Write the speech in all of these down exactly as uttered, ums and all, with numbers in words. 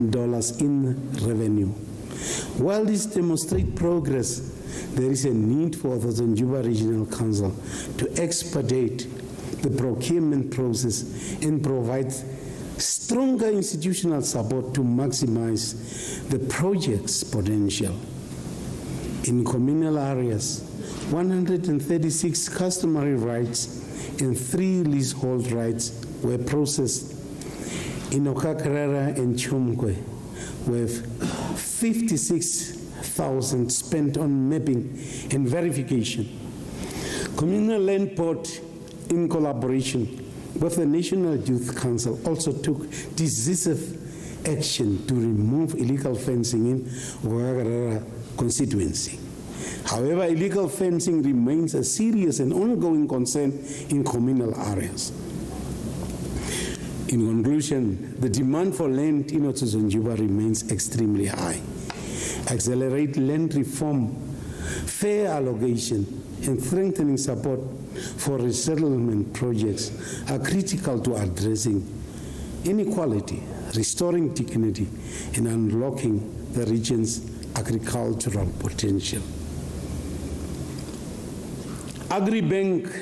dollars in revenue. While this demonstrates progress, there is a need for the Zonjuba Regional Council to expedite the procurement process and provide stronger institutional support to maximize the project's potential. In communal areas, one hundred thirty-six customary rights and three leasehold rights were processed. In Okakarara and Chumkwe, with fifty-six thousand spent on mapping and verification. Communal Land Board, in collaboration with the National Youth Council, also took decisive action to remove illegal fencing in Okakarara constituency. However, illegal fencing remains a serious and ongoing concern in communal areas. In conclusion, the demand for land in Otsuzonjuba remains extremely high. Accelerate land reform, fair allocation, and strengthening support for resettlement projects are critical to addressing inequality, restoring dignity, and unlocking the region's agricultural potential. AgriBank's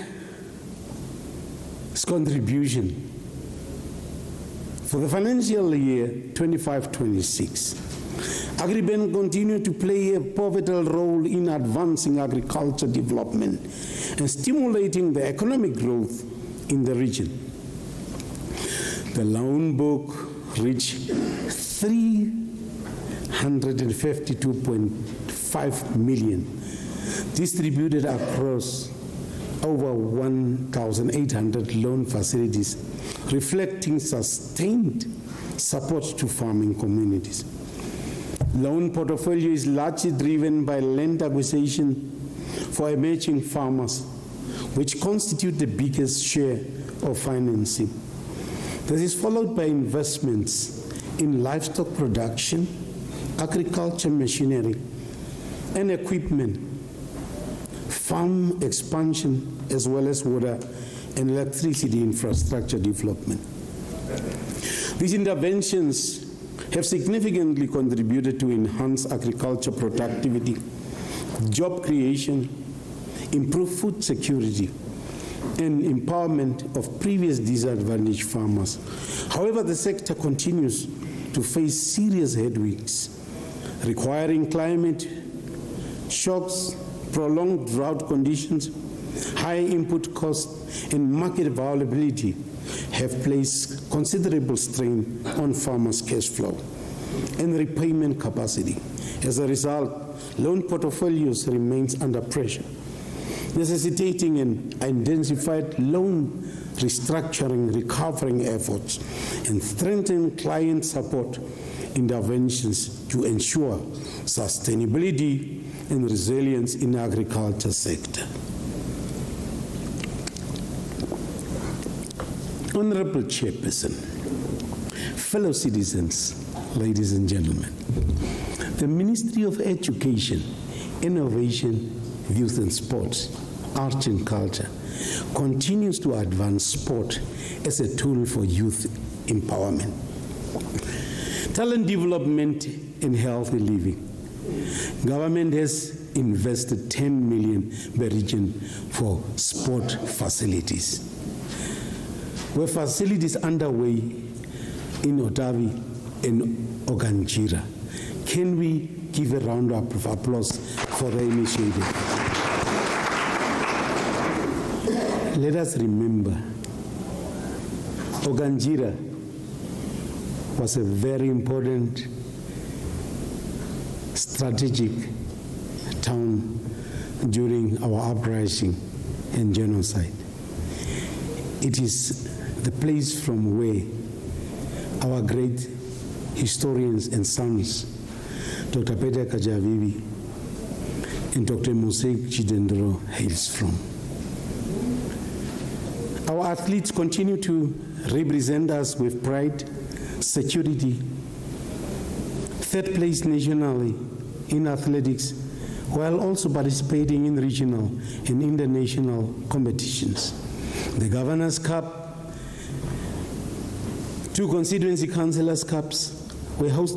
contribution for the financial year twenty-five twenty-six, AgriBank continued to play a pivotal role in advancing agriculture development and stimulating the economic growth in the region. The loan book reached three hundred fifty-two point five million, distributed across over one thousand eight hundred loan facilities, reflecting sustained support to farming communities. Loan portfolio is largely driven by land acquisition for emerging farmers, which constitute the biggest share of financing. This is followed by investments in livestock production, agriculture machinery and equipment, farm expansion, as well as water and electricity infrastructure development. These interventions have significantly contributed to enhance agriculture productivity, job creation, improve food security, and empowerment of previous disadvantaged farmers. However, the sector continues to face serious headwinds, requiring climate shocks, prolonged drought conditions, high input costs, and market availability have placed considerable strain on farmers' cash flow and repayment capacity. As a result, loan portfolios remain under pressure, necessitating an intensified loan restructuring, recovering efforts, and strengthening client support interventions to ensure sustainability and resilience in the agriculture sector. Honorable Chairperson, fellow citizens, ladies and gentlemen, the Ministry of Education, Innovation, Youth and Sports, Arts and Culture continues to advance sport as a tool for youth empowerment, talent development and healthy living. Government has invested ten million per region for sport facilities. With facilities underway in Otavi and Oganjira, can we give a round of applause for the initiative? Let us remember, Oganjira was a very important strategic town during our uprising and genocide. It is the place from where our great historians and sons, Doctor Peter Kajavivi and Doctor Mosek Chidendro, hails from. Our athletes continue to represent us with pride, security, third place nationally in athletics, while also participating in regional and international competitions. The Governor's Cup, two constituency councillors' cups were hosted